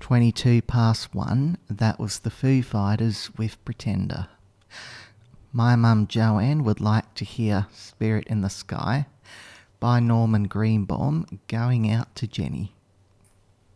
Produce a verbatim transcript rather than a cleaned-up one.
twenty-two past one, that was the Foo Fighters with Pretender. My mum Joanne would like to hear Spirit in the Sky by Norman Greenbaum, going out to Jenny.